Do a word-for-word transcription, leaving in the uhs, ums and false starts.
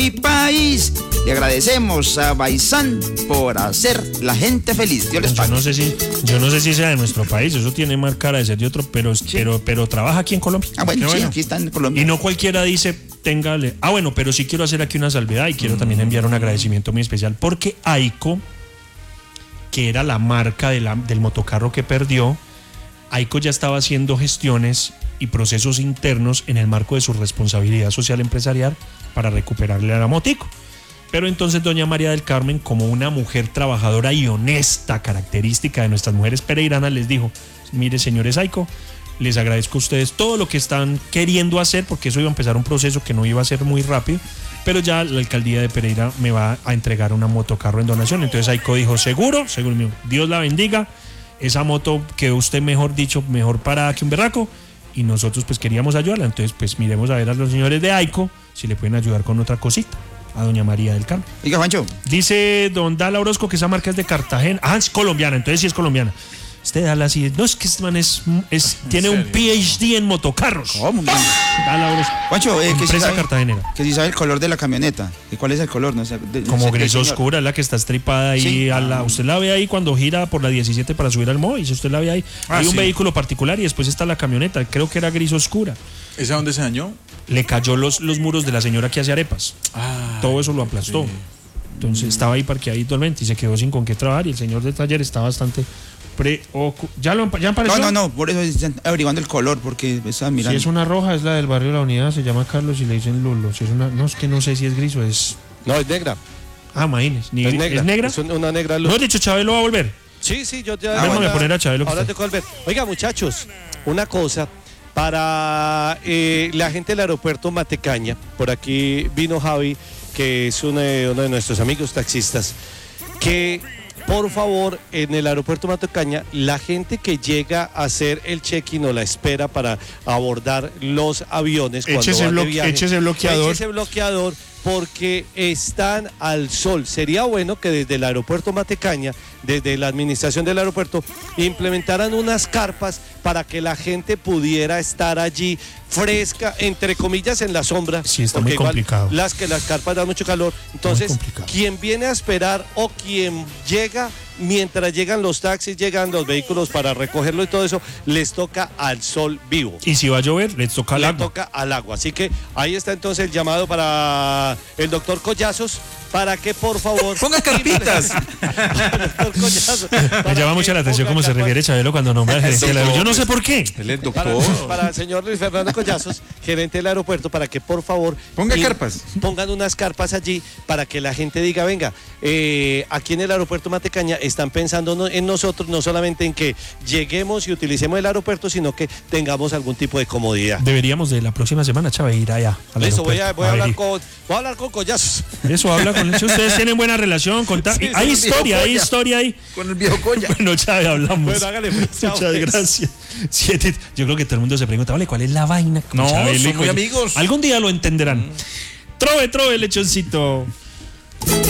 mi país. Le agradecemos a Baizán por hacer la gente feliz. Dios les pague. Yo no sé si, yo no sé si sea de nuestro país, eso tiene más cara de ser de otro, pero, sí. pero, pero trabaja aquí en Colombia. Ah, bueno, Qué sí, bueno. aquí está en Colombia. Y no cualquiera dice, téngale. Ah, bueno, pero sí quiero hacer aquí una salvedad y quiero mm. también enviar un agradecimiento muy especial porque Aico, que era la marca de la, del motocarro que perdió, Aico ya estaba haciendo gestiones y procesos internos en el marco de su responsabilidad social empresarial para recuperarle a la motico. Pero entonces doña María del Carmen, como una mujer trabajadora y honesta, característica de nuestras mujeres pereiranas, les dijo, mire señores Aico, les agradezco a ustedes todo lo que están queriendo hacer, porque eso iba a empezar un proceso que no iba a ser muy rápido, pero ya la alcaldía de Pereira me va a entregar una motocarro en donación. Entonces Aico dijo, seguro, seguro mío, Dios la bendiga, esa moto quedó usted, mejor dicho, mejor parada que un berraco, y nosotros pues queríamos ayudarla. Entonces pues miremos a ver a los señores de Aico si le pueden ayudar con otra cosita a doña María del Carmen. Diga, Juancho. Dice don Dala Orozco que esa marca es de Cartagena. Ah, es colombiana, entonces sí es colombiana. Este Dala sí, no, es que este man es, es tiene un P H D en motocarros. ¿Cómo? Dala Orozco. Juancho, eh, que empresa si sabe, cartagenera. Que si sabe el color de la camioneta. ¿Y cuál es el color? No sé, de, Como de, gris de oscura, es la que está estripada ahí. Sí. A la, usted la ve ahí cuando gira por la diecisiete para subir al Moy. Si usted la ve ahí, ah, hay un sí. vehículo particular y después está la camioneta. Creo que era gris oscura. ¿Esa dónde se dañó? Le cayó los, los muros de la señora que hace arepas. Ah, todo eso lo aplastó. Sí. Entonces mm. estaba ahí parqueadito actualmente y se quedó sin con qué trabajar. Y el señor del taller está bastante preocupado. ¿Ya, lo, ¿Ya apareció? No, no, no, por eso están averiguando el color, porque están mirando. Si es una roja, es la del barrio La Unidad, se llama Carlos y le dicen Lulo. Si es una, no, es que no sé si es gris o es... No, es negra. Ah, imagínese. Es negra. ¿Es negra? Es una negra luz. No, de hecho, Chabelo va a volver. Sí, sí, yo ya... Ah, déjame bueno, poner a Chabelo. Ahora te volver. Oiga, muchachos, una cosa... Para eh, la gente del aeropuerto Matecaña, por aquí vino Javi, que es uno de, uno de nuestros amigos taxistas, que por favor en el aeropuerto Matecaña, la gente que llega a hacer el check-in o la espera para abordar los aviones, cuando échese van de bloque, viaje, échese bloqueador. Échese bloqueador porque están al sol. Sería bueno que desde el aeropuerto Matecaña, desde la administración del aeropuerto, implementaran unas carpas para que la gente pudiera estar allí fresca, entre comillas, en la sombra. Sí, está muy complicado. Las que las carpas dan mucho calor. Entonces, quien viene a esperar o quien llega, mientras llegan los taxis, llegan los vehículos para recogerlo y todo eso, les toca al sol vivo. Y si va a llover, les toca al Le agua. toca al agua. Así que ahí está entonces el llamado para el doctor Collazos, para que por favor ponga carpitas. Collazos, me llama mucho la atención cómo se refiere Chabelo cuando nombra al gerente del aeropuerto. Yo no sé por qué. Él es doctor. Para, para el señor Luis Fernando Collazos, gerente del aeropuerto, para que por favor ponga y, carpas. Pongan unas carpas allí para que la gente diga, venga, eh, aquí en el aeropuerto Matecaña están pensando no, en nosotros, no solamente en que lleguemos y utilicemos el aeropuerto, sino que tengamos algún tipo de comodidad. Deberíamos de la próxima semana, Chávez, ir allá al Eso, voy a, voy a, a hablar con, voy a hablar con Collazos. Eso, habla con él. Ustedes tienen buena relación. Con ta- sí, hay historia, hay historia ahí. Con el viejo Colla. Bueno, Chávez, hablamos. Bueno, hágale, pues, chao, muchas pues. gracias. Siete, yo creo que todo el mundo se pregunta, vale, ¿cuál es la vaina? No, Chávez, son muy amigos. Algún día lo entenderán. Mm. Trove, trove, lechoncito.